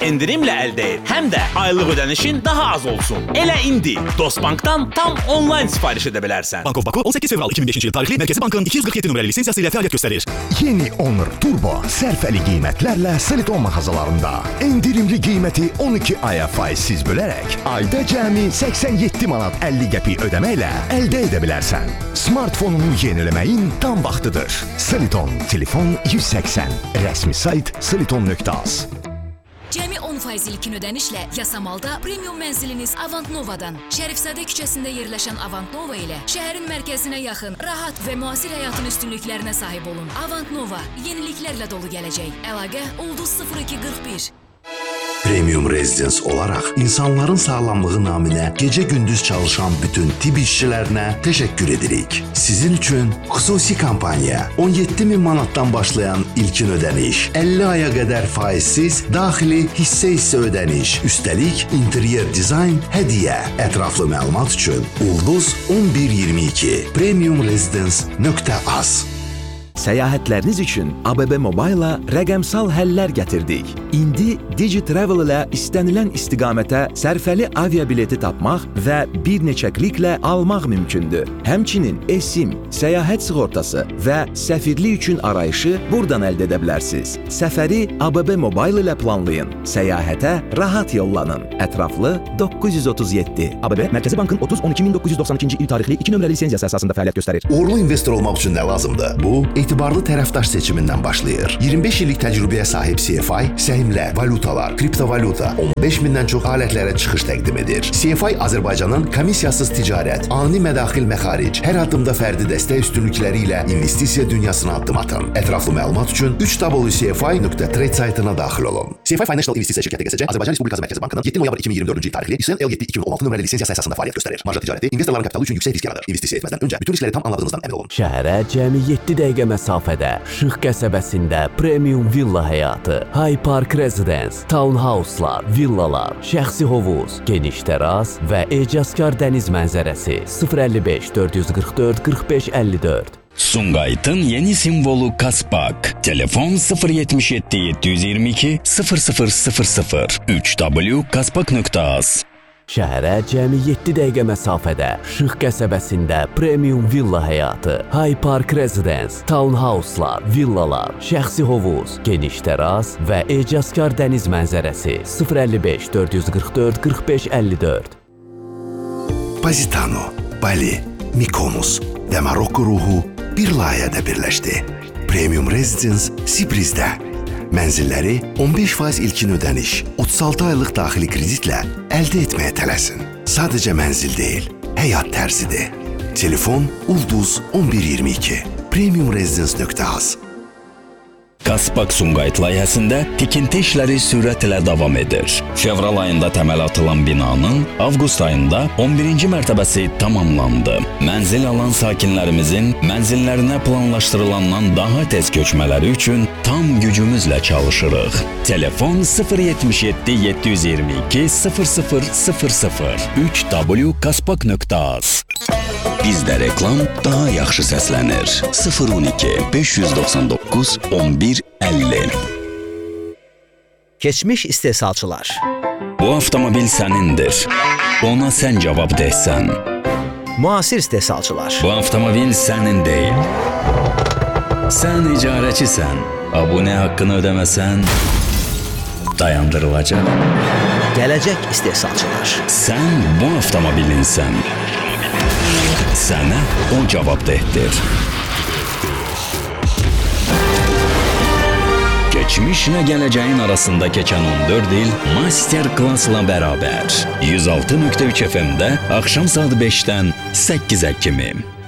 endirimlə əldə et. Həm də aylıq ödənişin daha az olsun. Elə indi Dostbankdan tam onlayn sifariş edə bilərsən. Bank of Baku 18 fevral 2005-ci il tarixli Mərkəzi Bankın 247 nömrəli lisensiyası ilə fəaliyyət göstərir. Yeni Honor Turbo sərfəli qiymətlərlə Seliton mağazalarında. Endirimli qiyməti 12 aya faizsiz bölərək ayda cəmi 87 manat 50 qəpik ödəməklə əldə edə bilərsən. Smartfonunu yeniləməyin tam vaxtıdır. Seliton, telefon 180, rəsmi sayt seliton.az. Cəmi 10% ilkin ödənişlə Yasamalda premium mənziliniz Avant Nova'dan. Şərifzadə küçəsində yerləşən Avant Nova ilə şəhərin mərkəzinə yaxın, rahat və müasir həyatın üstünlüklərinə sahib olun. Avant Nova yeniliklərlə dolu gələcək. Əlaqə Ulduz 0241. Premium Residence olaraq insanların sağlamlığı naminə gecə-gündüz çalışan bütün tibb işçilərinə təşəkkür edirik. Sizin üçün xüsusi kampaniya 17.000 manatdan başlayan ilkin ödəniş, 50 aya qədər faizsiz daxili hissə ödəniş, üstəlik interyer dizayn hədiyyə. Ətraflı məlumat üçün Ulduz 1122 premiumresidence.az. Səyahətləriniz üçün ABB Mobile-la rəqəmsal həllər gətirdik. İndi DigiTravel ilə istənilən istiqamətə sərfəli aviabileti tapmaq və bir neçə kliklə almaq mümkündür. Həmçinin eSIM, səyahət sığortası və səfirlik üçün arayışı buradan əldə edə bilərsiniz. Səfəri ABB Mobile ilə planlayın. Səyahətə rahat yollanın. Ətraflı 937. ABB Mərkəzi Bankın 30-12-1992-ci il tarixli 2 nömrəli lisenziyası əsasında fəaliyyət göstərir. Uğurlu investor olmaq üçün nə lazımdır? Bu, etibarlı tərəfdaş seçimindən başlayır. 25 illik təcrübəyə sahib CFI səhmlər, valutalar, kriptovalyuta, 15 mindən çox alətlərə çıxış təqdim edir. CFI Azərbaycanın komissiyasız ticarət, ani mədaxil məxaric, hər addımda fərdi dəstək üstünlükləri ilə investisiya dünyasına addım atın. Ətraflı məlumat üçün www.cfi.trade saytına daxil olun. CFI Financial İnvestisiya şirkəti QSC Azərbaycan Respublikası Mərkəzi Bankının 7 noyabr 2024-cü il tarixli İSN L7-2016 nömrəli lisensiyası əsasında fəaliyyət göstərir. Marja ticarəti investorların kapitalı üçün yüksək risk yaradır. İnvestisiya etməzdən öncə bütün riskləri tam anladığınızdan əmin olun. Şəhərə cəmi 7 dəqiqə məsafədə Şıx qəsəbəsində premium villa həyatı, High Park Residence, townhouse'lar, villalar, şəxsi hovuz, geniş təras və ecazkar dəniz mənzərəsi 055 444 45 54. Sumqayıtın yeni simvolu Kaspak. Telefon 077 722 0000 3w.kaspak.az. Şəhərə cəmi 7 dəqiqə məsafədə Şıx qəsəbəsində premium villa həyatı, High Park Residence, townhouse'lar, villalar, şəxsi hovuz, geniş təras və ecazkar dəniz mənzərəsi 055 444 45 54. Positano, Bali, Mykonos və Marokko ruhu bir layihədə birləşdi. Premium Residence Sibrizdə. Mənzilləri 15% ilkin ödəniş, 36 aylıq daxili kreditlə əldə etməyə tələsin. Sadəcə mənzil deyil, həyat tərzidir. Telefon Ulduz 1122 premiumresidence.az. Kaspak Sumqayıt layihəsində tikinti işləri sürətlə davam edir. Fevral ayında təməl atılan binanın avqust ayında 11-ci mərtəbəsi tamamlandı. Mənzil alan sakinlərimizin mənzillərinə planlaşdırılandan daha tez köçmələri üçün tam gücümüzlə çalışırıq. Telefon 077 722 0000 3w.kaspak.az. Bizdə reklam daha yaxşı səslənir. 012 599 11 50. Keçmiş istehsalçılar. Bu avtomobil sənindir. Ona sən cavab deysən. Müasir istehsalçılar. Bu avtomobil sənin deyil. Sən icarəçisən. Abunə haqqını ödəməsən dayandırılacaq. Gələcək istehsalçılar. Sən bu avtomobilinsən. Sənə o cavabdehdir. Keçmişlə gələcəyin arasında keçən 14 il master klassla bərabər. 106.3 FM-də axşam saat 5-dən 8-ə kimi.